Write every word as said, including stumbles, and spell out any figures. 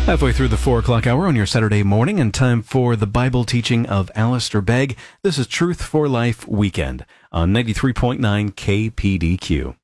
Halfway through the four o'clock hour on your Saturday morning, and time for the Bible teaching of Alistair Begg. This is Truth for Life Weekend on ninety-three point nine K P D Q.